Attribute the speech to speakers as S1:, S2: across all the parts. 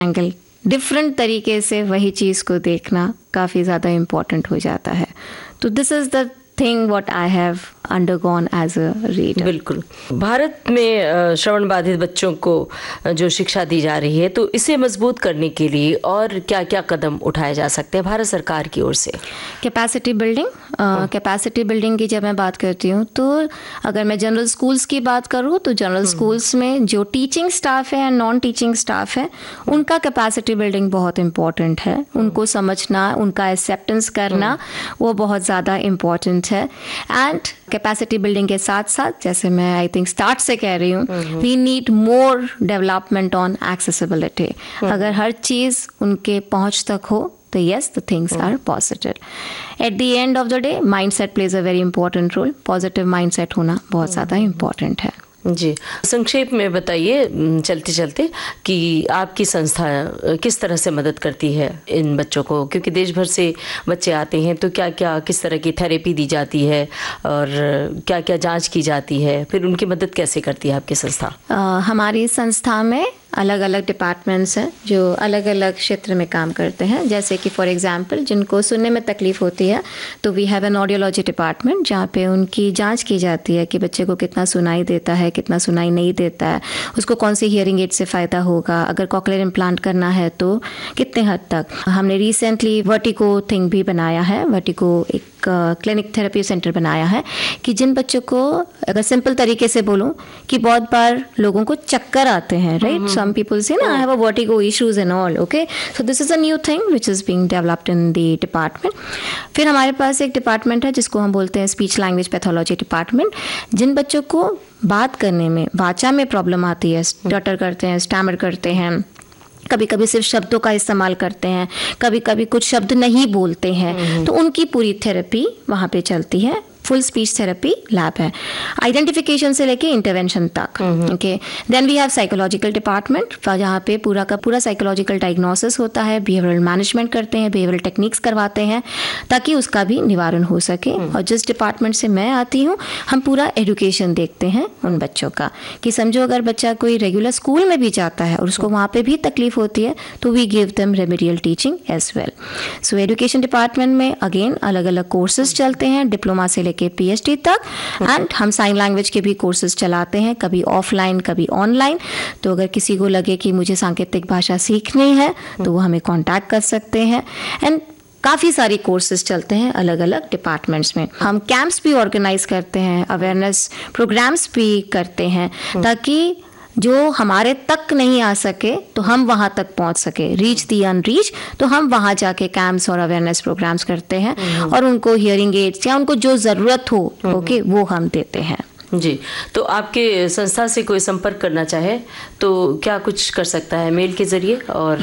S1: Angle, different तरीके से वही चीज़ को देखना काफ़ी ज़्यादा इम्पोर्टेंट हो जाता है। तो this is the thing what I have undergone as a reader.
S2: बिल्कुल। भारत में श्रवण बाधित बच्चों को जो शिक्षा दी जा रही है, तो इसे मजबूत करने के लिए और क्या क्या कदम उठाए जा सकते हैं भारत सरकार की ओर से?
S1: कैपेसिटी बिल्डिंग, कैपेसिटी बिल्डिंग की जब मैं बात करती हूँ तो अगर मैं जनरल स्कूल्स की बात करूँ तो जनरल स्कूल्स में जो टीचिंग स्टाफ है, नॉन टीचिंग स्टाफ है, उनका कैपेसिटी बिल्डिंग बहुत इम्पॉर्टेंट है। उनको समझना, उनका एक्सेप्टेंस करना, वो बहुत ज़्यादा इम्पॉर्टेंट है। एंड कैपेसिटी बिल्डिंग के साथ साथ, जैसे मैं आई थिंक स्टार्ट से कह रही हूँ, we need more development on accessibility. अगर हर चीज़ उनके पहुँच तक हो तो yes, the things are positive. At the end of the day, mindset plays a very important role. Positive mindset होना बहुत ज़्यादा important है।
S2: जी, संक्षेप में बताइए चलते चलते कि आपकी संस्था किस तरह से मदद करती है इन बच्चों को, क्योंकि देश भर से बच्चे आते हैं, तो क्या क्या किस तरह की थेरेपी दी जाती है और क्या क्या जांच की जाती है, फिर उनकी मदद कैसे करती है आपकी संस्था?
S1: हमारी संस्था में अलग अलग डिपार्टमेंट्स हैं जो अलग अलग क्षेत्र में काम करते हैं। जैसे कि फॉर एग्जांपल जिनको सुनने में तकलीफ होती है तो we have an audiology department जहाँ पे उनकी जांच की जाती है कि बच्चे को कितना सुनाई देता है, कितना सुनाई नहीं देता है, उसको कौन सी हियरिंग एड से फ़ायदा होगा, अगर कॉकलियर इम्प्लांट करना है तो कितने हद तक। हमने रिसेंटली वर्टिगो थिंग भी बनाया है, वर्टिगो एक क्लिनिक थेरेपी सेंटर बनाया है कि जिन बच्चों को, अगर सिंपल तरीके से बोलूं, कि बहुत बार लोगों को चक्कर आते हैं, राइट? सम पीपल से ना I have a vertigo issues and all, okay, so this is a new thing which is being developed in the department. फिर हमारे पास एक डिपार्टमेंट है जिसको हम बोलते हैं स्पीच लैंग्वेज पैथोलॉजी डिपार्टमेंट। जिन बच्चों को बात करने में, वाचा में प्रॉब्लम आती है, स्टटर करते हैं, स्टैमर करते हैं, कभी कभी सिर्फ शब्दों का इस्तेमाल करते हैं, कभी कभी कुछ शब्द नहीं बोलते हैं, तो उनकी पूरी थेरेपी वहाँ पे चलती है। फुल स्पीच थेरेपी लैब है, आइडेंटिफिकेशन से लेके इंटरवेंशन तक। Okay, then we have psychological department जहाँ पे पूरा का पूरा साइकोलॉजिकल डायग्नोसिस होता है, बिहेवियरल मैनेजमेंट करते हैं, बिहेवियरल टेक्निक्स करवाते हैं ताकि उसका भी निवारण हो सके। और जिस डिपार्टमेंट से मैं आती हूँ, हम पूरा एजुकेशन देखते हैं उन बच्चों का, कि समझो अगर बच्चा कोई रेगुलर स्कूल में भी जाता है और उसको वहाँ पे भी तकलीफ होती है तो we give them remedial teaching as well. So education department में अगेन अलग अलग कोर्सेज चलते हैं, डिप्लोमा से लेके PhD तक। एंड हम साइन लैंग्वेज के भी कोर्सेज चलाते हैं, कभी ऑफलाइन कभी ऑनलाइन। तो अगर किसी को लगे कि मुझे सांकेतिक भाषा सीखनी है तो वो हमें कांटेक्ट कर सकते हैं। एंड काफ़ी सारी कोर्सेज चलते हैं अलग अलग डिपार्टमेंट्स में। हम कैंप्स भी ऑर्गेनाइज करते हैं, अवेयरनेस प्रोग्राम्स भी करते हैं, ताकि जो हमारे तक नहीं आ सके तो हम वहाँ तक पहुँच सके, रीच दी अनरीच। तो हम वहाँ जाके कैंप्स और अवेयरनेस प्रोग्राम्स करते हैं और उनको हियरिंग एड्स या उनको जो ज़रूरत हो ओके वो हम देते हैं।
S2: जी, तो आपके संस्था से कोई संपर्क करना चाहे तो क्या कुछ कर सकता है? मेल के जरिए और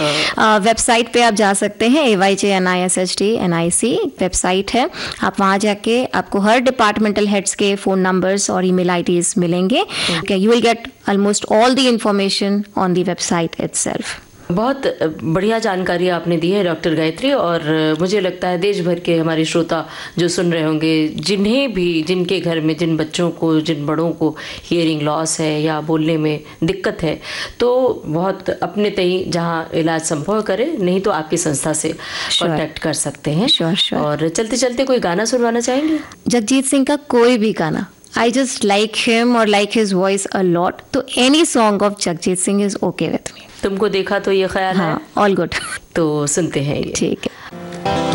S1: वेबसाइट पे आप जा सकते हैं, AYJNISHDNIC वेबसाइट है। आप वहाँ जाके आपको हर डिपार्टमेंटल हेड्स के फ़ोन नंबर्स और ईमेल आईडीज मिलेंगे। You will get almost all the information on the website itself.
S2: बहुत बढ़िया जानकारी आपने दी है डॉक्टर गायत्री, और मुझे लगता है देश भर के हमारे श्रोता जो सुन रहे होंगे, जिन्हें भी, जिनके घर में जिन बच्चों को, जिन बड़ों को हियरिंग लॉस है या बोलने में दिक्कत है, तो बहुत अपने तय जहाँ इलाज संभव करें, नहीं तो आपकी संस्था से कांटेक्ट कर सकते हैं। और चलते चलते कोई गाना सुनवाना चाहेंगे?
S1: जगजीत सिंह का कोई भी गाना। I just like him or like his voice a lot. तो any song of Jagjit Singh is okay with me.
S2: तुमको देखा तो ये ख्याल है?
S1: हाँ, all good.
S2: तो सुनते हैं ये।
S1: ठीक है।